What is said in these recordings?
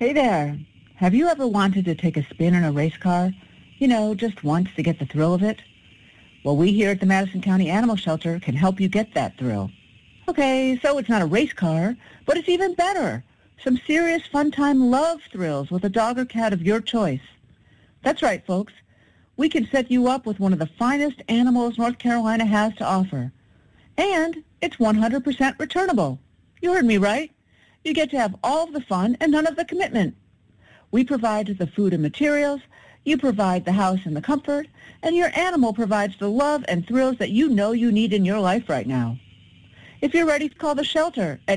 Hey there. Have you ever wanted to take a spin in a race car? You know, just once to get the thrill of it? Well, we here at the Madison County Animal Shelter can help you get that thrill. Okay, so it's not a race car, but it's even better. Some serious fun-time love thrills with a dog or cat of your choice. That's right, folks. We can set you up with one of the finest animals North Carolina has to offer. And it's 100% returnable. You heard me right. You get to have all of the fun and none of the commitment. We provide the food and materials, you provide the house and the comfort, and your animal provides the love and thrills that you know you need in your life right now. If you're ready, call the shelter at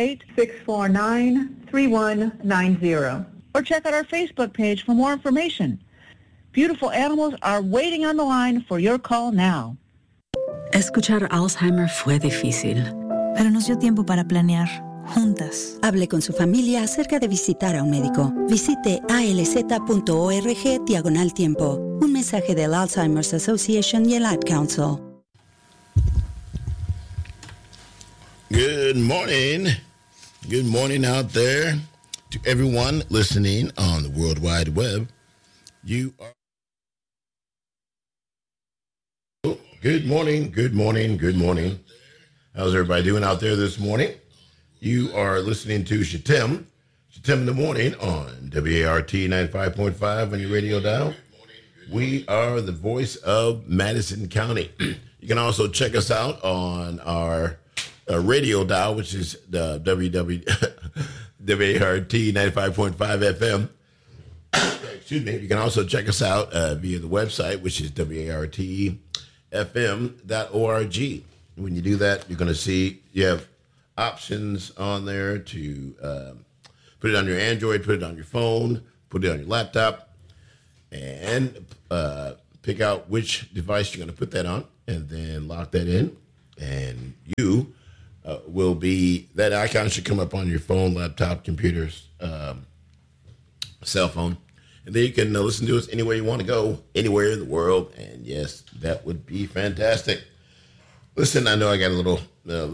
828-649-3190 or check out our Facebook page for more information. Beautiful animals are waiting on the line for your call now. Escuchar Alzheimer fue difícil, pero nos dio tiempo para planear. Juntas. Hable con su familia acerca de visitar a un médico. Visite alz.org/tiempo. Un mensaje del Alzheimer's Association y el Ad Council. Good morning. Good morning out there to everyone listening on the World Wide Web. You are... Good morning, good morning, good morning. How's everybody doing out there this morning? You are listening to Shatem in the morning on WART 95.5 on your radio dial. We are the voice of Madison County. You can also check us out on our radio dial, which is the WART 95.5 FM. Excuse me. You can also check us out via the website, which is WARTFM.org. When you do that, you're going to see you have options on there to put it on your Android, put it on your phone, put it on your laptop, and pick out which device you're going to put that on, and then lock that in, and you will be, that icon should come up on your phone, laptop, computers, cell phone, and then you can listen to us anywhere you want to go, anywhere in the world, and yes, that would be fantastic. Listen, I know I got a little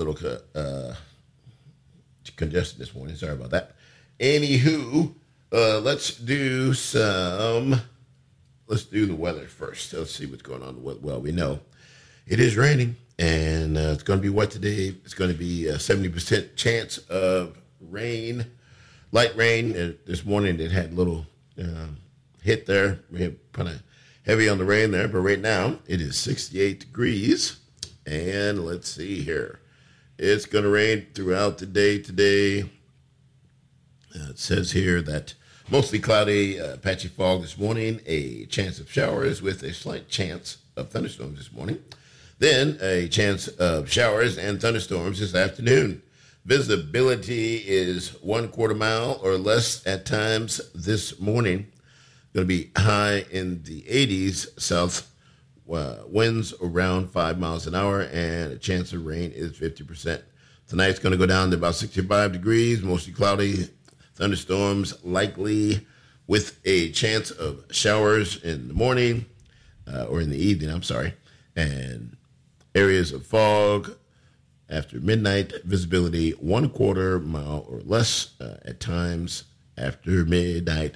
congested this morning. Sorry about that. Anywho, let's do the weather first. Let's see what's going on. Well, we know it is raining, and it's going to be wet today. It's going to be a 70% chance of rain, light rain. This morning it had a little hit there. We have kind of heavy on the rain there, but right now it is 68 degrees. And let's see here. It's going to rain throughout the day today. It says here that mostly cloudy, patchy fog this morning, a chance of showers with a slight chance of thunderstorms this morning. Then a chance of showers and thunderstorms this afternoon. Visibility is 1/4 mile or less at times this morning. Going to be high in the 80s, south winds around 5 miles an hour, and a chance of rain is 50%. Tonight's going to go down to about 65 degrees, mostly cloudy, thunderstorms likely with a chance of showers in the morning, or in the evening, and areas of fog after midnight, visibility 1/4 mile or less at times after midnight.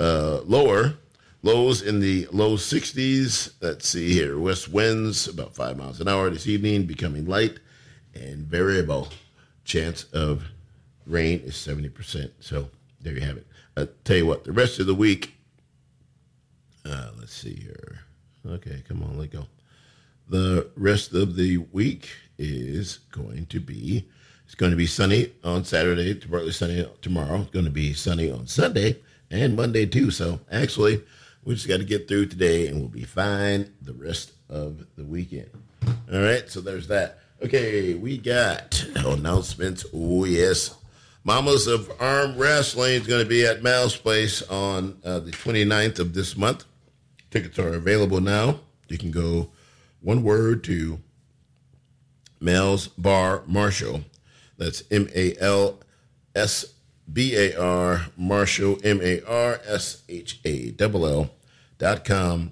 Lows in the low 60s. Let's see here. West winds about 5 miles an hour this evening, becoming light and variable. Chance of rain is 70%. So there you have it. I'll tell you what, the rest of the week, let's see here. Okay, come on, let go. The rest of the week is going to be, it's going to be sunny on Saturday, partly sunny tomorrow. It's going to be sunny on Sunday and Monday too. So actually, we just got to get through today, and we'll be fine the rest of the weekend. All right, so there's that. Okay, we got announcements. Oh, yes. Mamas of Arm Wrestling is going to be at Mal's Place on the 29th of this month. Tickets are available now. You can go one word to Mal's Bar Marshall. That's MALSBAR Marshall, MARSHALL.com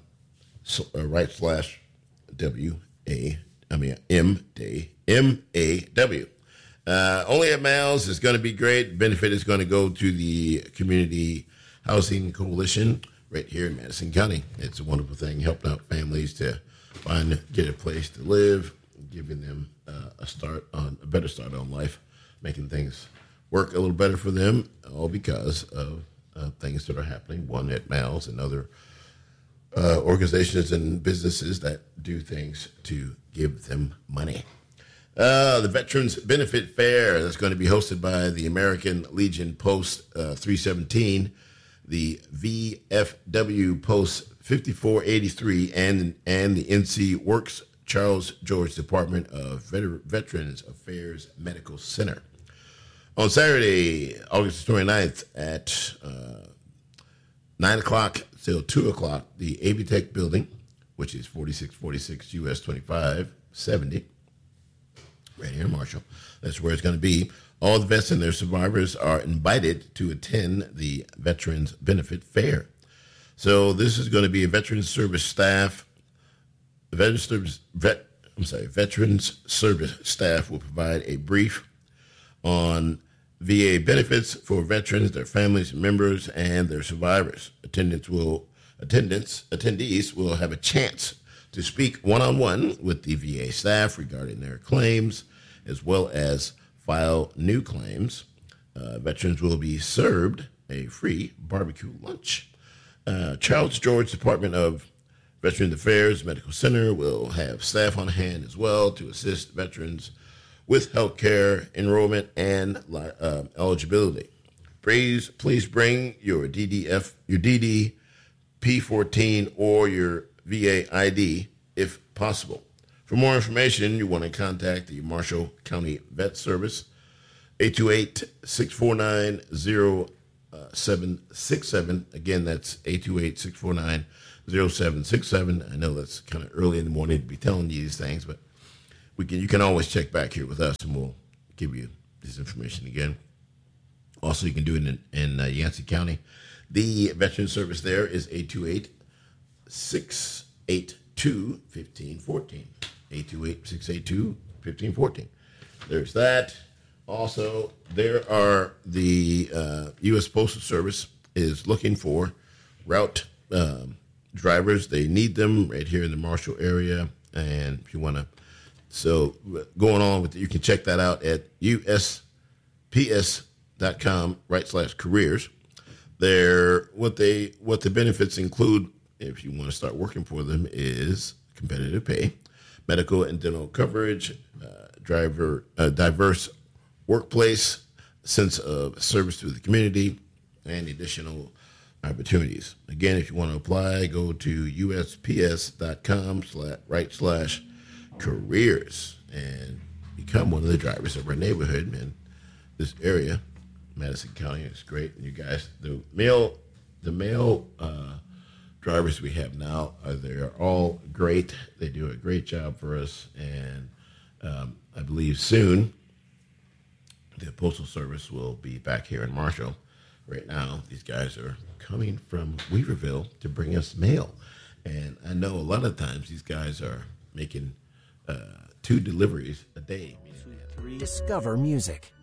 /MAW. Only at Miles is going to be great. Benefit is going to go to the Community Housing Coalition right here in Madison County. It's a wonderful thing, helping out families to get a place to live, giving them a better start on life, making things work a little better for them, all because of things that are happening. One at Miles and other organizations and businesses that do things to give them money. The Veterans Benefit Fair that's going to be hosted by the American Legion Post 317, the VFW Post 5483, and the NC Works Charles George Department of Veterans Affairs Medical Center. On Saturday, August 29th at 9 o'clock till 2 o'clock, the ABTech building, which is 4646 US 2570, right here in Marshall. That's where it's going to be. All the vets and their survivors are invited to attend the Veterans Benefit Fair. So this is going to be a Veterans Service staff. Veterans Service staff will provide a brief on VA benefits for veterans, their families, members, and their survivors. Attendees will have a chance to speak one-on-one with the VA staff regarding their claims, as well as file new claims. Veterans will be served a free barbecue lunch. Charles George Department of Veterans Affairs Medical Center will have staff on hand as well to assist veterans with health care, enrollment, and eligibility. Please bring your DD P14 or your VA ID if possible. For more information, you want to contact the Marshall County Vet Service, 828-649-0767. Again, that's 828-649-0767. I know that's kind of early in the morning to be telling you these things, but you can always check back here with us, and we'll give you this information again. Also, you can do it in Yancey County. The Veteran Service there is 828-682-1514. 828-682-1514. There's that. Also, there are the U.S. Postal Service is looking for route drivers. They need them right here in the Marshall area. And if you want to, so going on with it, you can check that out at usps.com/careers. What the benefits include, if you want to start working for them, is competitive pay, medical and dental coverage, diverse workplace, sense of service to the community, and additional opportunities. Again, if you want to apply, go to usps.com/careers and become one of the drivers of our neighborhood. And this area, Madison County, is great. And you guys, the male drivers we have now, they're all great. They do a great job for us. And I believe soon the Postal Service will be back here in Marshall. Right now, these guys are coming from Weaverville to bring us mail. And I know a lot of times these guys are making 2 deliveries a day. Discover music.